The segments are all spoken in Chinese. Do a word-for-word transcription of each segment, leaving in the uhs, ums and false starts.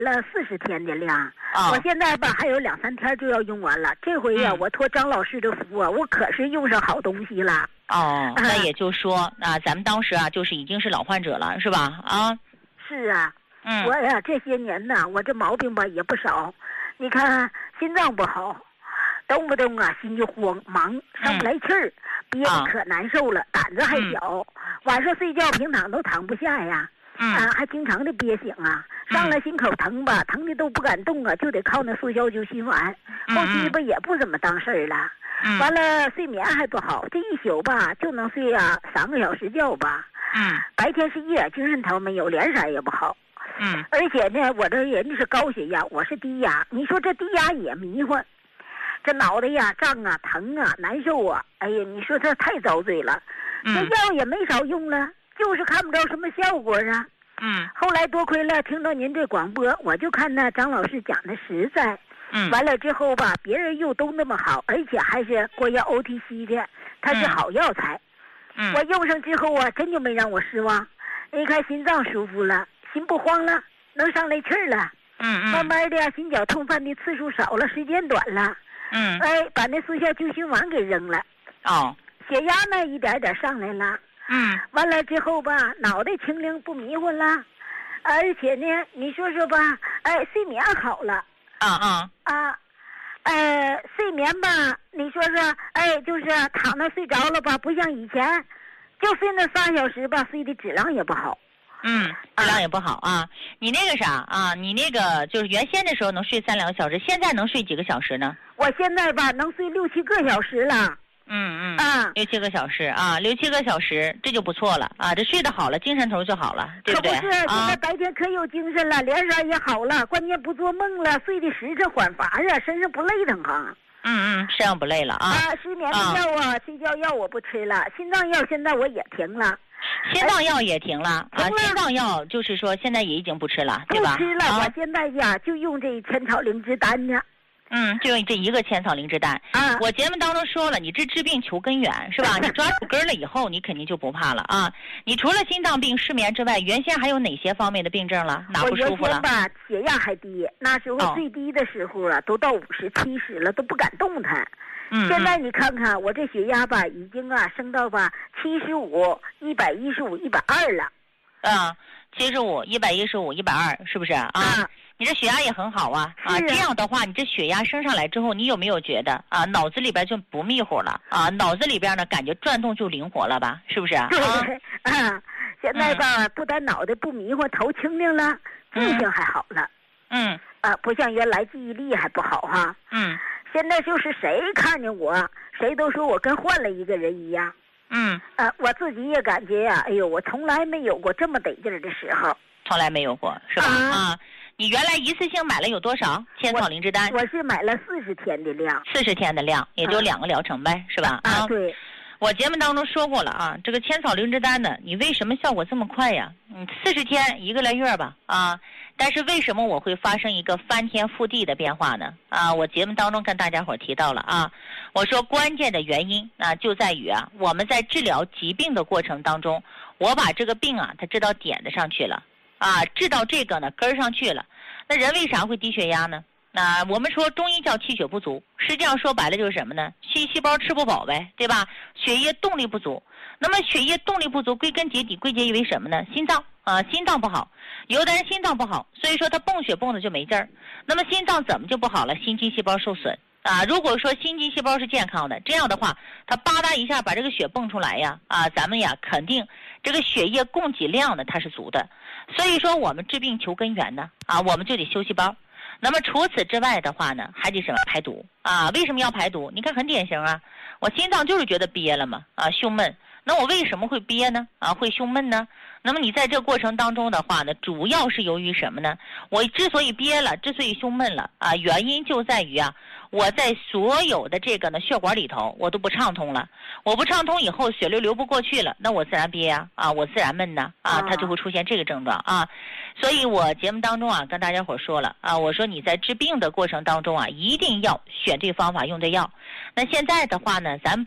了四十天的量， 哦、 我现在吧还有两三天就要用完了。这回呀、啊嗯，我托张老师的福啊，我可是用上好东西了。 哦，那也就是说啊，咱们当时啊，就是已经是老患者了，是吧？啊， 是啊， 嗯， 我呀这些年呢，我这毛病吧也不少。你看心脏不好，动不动啊心就慌，忙上不来气儿，憋得可难受了，胆子还小，晚上睡觉平躺都躺不下呀。 嗯、 啊，还经常的憋醒啊，上了心口疼吧，疼的都不敢动啊，就得靠那速效救心丸。后期吧也不怎么当事儿了， 嗯、 完了睡眠还不好，这一宿吧就能睡啊三个小时觉吧。 嗯， 白天是一点精神头没有，脸色也不好。 嗯， 而且呢，我这人是高血压，我是低压，你说这低压也迷糊，这脑袋呀胀啊疼啊难受啊，哎呀，你说这太遭罪了。 嗯、 这药也没少用了。就是看不着什么效果啊。 嗯。 后来多亏了听到您这广播，我就看那张老师讲的实在。 嗯。 完了之后吧，别人又都那么好，而且还是国药 O T C 的，它是好药材。 嗯。 我用上之后啊，真就没让我失望。一看心脏舒服了，心不慌了，能上来气儿了。 嗯嗯。 慢慢的心绞痛犯的次数少了，时间短了。 嗯。 哎，把那速效救心丸给扔了。 哦。 血压呢一点点上来了。 嗯， 完了之后吧，脑袋清灵不迷糊了，而且呢，你说说吧，哎，睡眠好了， 啊啊啊，呃，睡眠吧，你说说，哎，就是躺那睡着了吧，不像以前，就睡那仨小时吧，睡的质量也不好。 嗯，质量也不好啊。你那个啥啊，你那个就是原先的时候能睡三两个小时，现在能睡几个小时呢？ 我现在吧能睡六七个小时了。 嗯嗯啊， 六七个小时啊，六七个小时这就不错了啊，这睡得好了，精神头就好了，对不对？ 可不是，现在白天可有精神了，啊、脸色也好了，关键不做梦了，睡的时辰缓乏呀，身上不累腾哈。 嗯嗯，身上不累了啊。 啊，失眠的药啊，睡觉药我不吃了，心脏药现在我也停了。 心脏药也停了啊，心脏药就是说现在也已经不吃了，对吧？ 不吃了， 啊、 我现在呀就用这千草灵芝丹呢。 嗯，就用这一个千草灵芝丹。 啊， 我节目当中说了，你这治病求根源是吧？你抓住根了以后，你肯定就不怕了啊！你除了心脏病、失眠之外，原先还有哪些方面的病症了？哪不舒服了？ 我原先吧，血压还低，那时候最低的时候啊，哦、都到五十、七十了，都不敢动弹。 嗯。 现在你看看我这血压吧，已经啊升到吧七十五、一百一十五、一百二了。 啊，七十五、一百一十五、一百二，是不是啊？ 啊。 你这血压也很好啊，啊，这样的话，你这血压升上来之后，你有没有觉得啊，脑子里边就不迷糊了啊？脑子里边呢，感觉转动就灵活了吧？是不是啊？ 对，啊，现在吧，嗯、不但脑袋不迷糊，头清灵了，记性还好了。 嗯。 啊，不像原来记忆力还不好哈。 嗯。 现在就是谁看见我，谁都说我跟换了一个人一样。 嗯。 啊，我自己也感觉呀、啊，哎呦，我从来没有过这么得劲儿的时候。 从来没有过，是吧？ 啊。 啊你原来一次性买了有多少千草灵芝丹？ 我, 我是买了四十天的量， 四十天的量，也就两个疗程呗，啊、是吧？ 啊，对。 我节目当中说过了啊，这个千草灵芝丹呢，你为什么效果这么快呀？嗯，四十天一个来月吧，啊，但是为什么我会发生一个翻天覆地的变化呢？啊，我节目当中跟大家伙提到了啊，我说关键的原因啊，就在于啊，我们在治疗疾病的过程当中，我把这个病啊，它治到点子上去了。啊，治到这个呢根儿上去了，那人为啥会低血压呢？那我们说中医叫气血不足，实际上说白了就是什么呢？细细胞吃不饱呗，对吧？血液动力不足。那么血液动力不足，归根结底归结于为什么呢？心脏啊，心脏不好。有的人心脏不好，所以说他泵血泵的就没劲儿。那么心脏怎么就不好了？心肌细胞受损啊。如果说心肌细胞是健康的，这样的话，他吧嗒一下把这个血泵出来呀，啊，咱们呀肯定这个血液供给量呢它是足的。所以说我们治病求根源呢，啊，我们就得修细胞。那么除此之外的话呢，还得什么排毒啊？为什么要排毒？你看很典型啊，我心脏就是觉得憋了嘛，啊，胸闷。那我为什么会憋呢？啊，会胸闷呢？那么你在这个过程当中的话呢，主要是由于什么呢？我之所以憋了，之所以胸闷了啊，原因就在于啊，我在所有的这个呢血管里头我都不畅通了，我不畅通以后血流流不过去了，那我自然憋呀，啊，我自然闷呐，啊，它就会出现这个症状啊。所以我节目当中啊跟大家伙说了啊，我说你在治病的过程当中啊，一定要选对方法用对药。那现在的话呢，咱把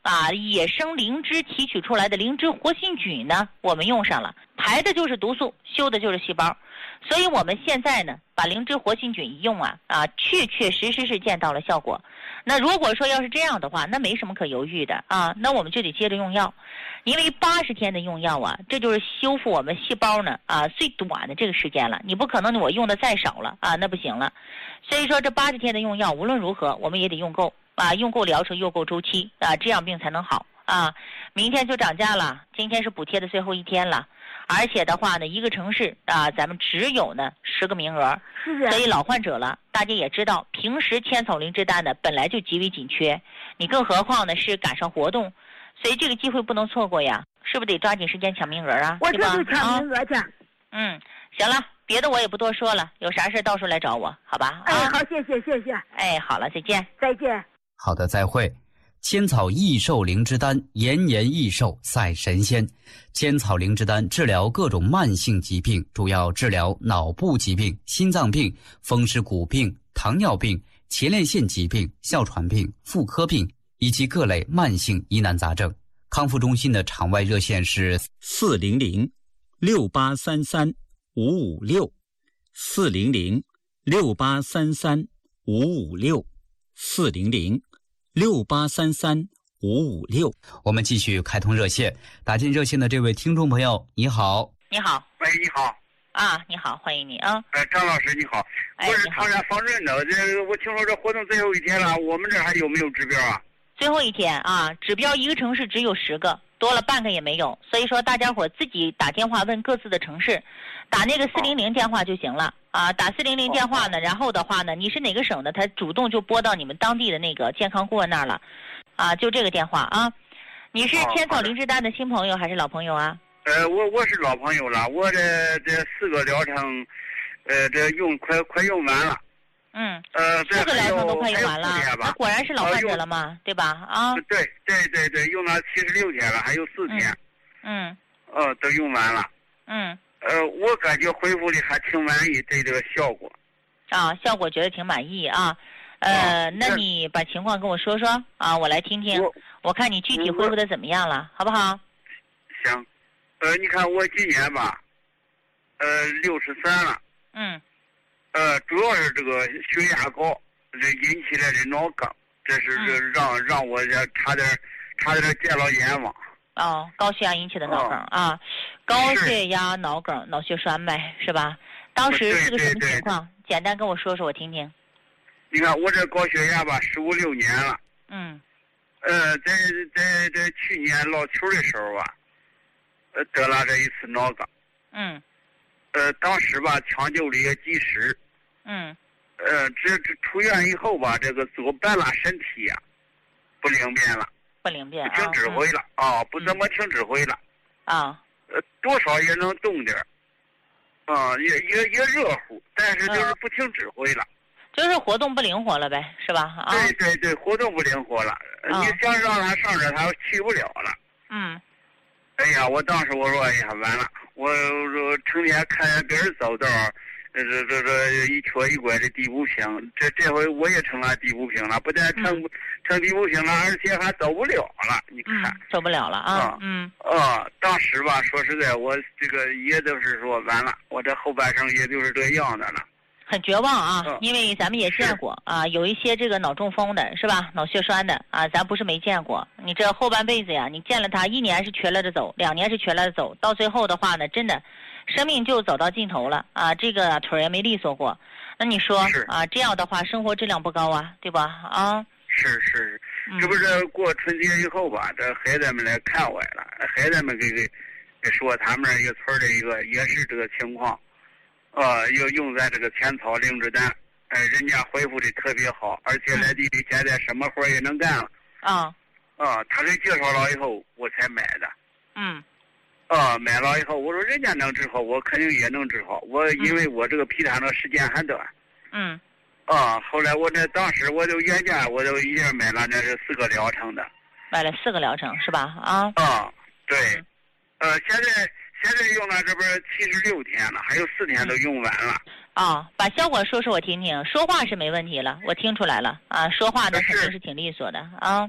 啊，野生灵芝提取出来的灵芝活性菌呢，我们用上了，排的就是毒素，修的就是细胞。所以我们现在呢，把灵芝活性菌一用啊，啊，确确实实是见到了效果。那如果说要是这样的话，那没什么可犹豫的啊，那我们就得接着用药，因为八十天的用药啊，这就是修复我们细胞呢啊最短的这个时间了。你不可能我用的再少了啊，那不行了。所以说这八十天的用药，无论如何我们也得用够啊，用够疗程，用够周期啊，这样病才能好啊。明天就涨价了，今天是补贴的最后一天了。而且的话呢，一个城市啊，咱们只有呢十个名额，所以老患者了，大家也知道，平时千草灵芝丹呢本来就极为紧缺，你更何况呢是赶上活动，所以这个机会不能错过呀，是不是得抓紧时间抢名额啊？ 我这就抢名额去。啊、 嗯，行了，别的我也不多说了，有啥事到时候来找我，好吧？ 哎，好，谢谢，谢谢。 哎，好了，再见。 再见。 好的，再会。千草益寿灵芝丹，延年益寿赛神仙。千草灵芝丹治疗各种慢性疾病，主要治疗脑部疾病、心脏病、风湿骨病、糖尿病、前列腺疾病、哮喘病、妇科病以及各类慢性疑难杂症。康复中心的场外热线是四零零六八三三五五六，四零零六八三三五五六，四零零六八三三五五六。 我们继续开通热线，打进热线的这位听众朋友，你好。 你好。 喂，你好。 啊，你好，欢迎你啊。 呃，张老师你好， 哎、 我是唐山方润的，这我听说这活动最后一天了，我们这还有没有指标啊？ 最后一天啊，指标一个城市只有十个，多了半个也没有，所以说大家伙自己打电话问各自的城市，打那个四零零电话就行了啊。打四零零电话呢，然后的话呢，你是哪个省的，他主动就拨到你们当地的那个健康顾问那儿了，啊，就这个电话啊。你是千草灵芝丹的新朋友还是老朋友啊？ 呃，我我是老朋友了，我这这四个疗程，呃，这用快快用完了。 嗯， 呃， 四个疗程都快用完了，那果然是老患者了嘛，呃、对吧？啊， 对对对对，用了七十六天了，还有四天。 嗯。 嗯。呃，都用完了。 嗯。 呃，我感觉恢复的还挺满意，对这个效果。 啊，效果觉得挺满意啊。呃，那你把情况跟我说说啊，我来听听，我, 我看你具体恢复的怎么样了，好不好？ 行。呃，你看我今年吧，呃，六十三了。 嗯。 呃，主要是这个血压高，这引起来的脑梗，这是这让、嗯、让我这差点差点见了阎王。 哦，高血压引起的脑梗、哦、啊，高血压、脑梗、脑血栓呗，是吧？当时是个什么情况？简单跟我说说，我听听。 你看我这高血压吧，十五六年了。 嗯。 呃，在在在去年落球的时候吧，呃，得了这一次脑梗。 嗯。 呃，当时吧，抢救的也及时。 嗯， 呃，这这出院以后吧，这个左半拉身体呀、啊，不灵便了， 不灵便， 不听指挥了啊、嗯哦，不怎么听指挥了啊， 呃，多少也能动点儿，啊、嗯，也也也热乎，但是就是不听指挥了、嗯， 就是活动不灵活了呗，是吧？啊， 对对对，活动不灵活了， 啊、 你想让他上这，他去不了了。 嗯。 哎呀，我当时我说，哎呀，完了，我我成天看见别人走道。这这这这一瘸一拐的地不平，这这回我也成了地不平了，不但成、嗯、成地不平了，而且还走不了了。你看， 嗯、走不了了啊！嗯啊，当时吧，说实在，我这个也都是说完了，我这后半生也就是这样的了。 很绝望啊， 嗯、 因为咱们也见过啊，有一些这个脑中风的是吧，脑血栓的啊，咱不是没见过。你这后半辈子呀，你见了他，一年是瘸了着走，两年是瘸了着走，到最后的话呢，真的。生命就走到尽头了啊！这个腿也没利索过，那你说啊，这样的话生活质量不高啊，对吧？啊， 是是，这不是过春节以后吧？这孩子们来看我了，孩子们给给给说他们一个村的一个也是这个情况，呃，要用在这个千草灵芝丹，哎、呃，人家恢复的特别好，而且来地里现在什么活也能干了。 啊、 嗯、啊，他给介绍了以后，我才买的。 嗯。 啊，买了以后，我说人家能治好，我肯定也能治好。我因为我这个皮汤的时间还短。 嗯。 啊，后来我这当时我就原价我就已经买了那是四个疗程的。 买了四个疗程是吧？啊。 啊，对。嗯、呃，现在现在用了这不是七十六天了，还有四天都用完了。 啊、哦，把效果说说我听听。说话是没问题了，我听出来了啊，说话呢肯定是挺利索的啊。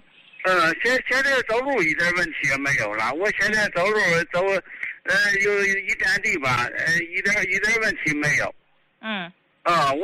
嗯，现现在走路一点问题也没有了。我现在走路走，呃，有一点地吧，呃，一点一点问题没有。 嗯。 啊，我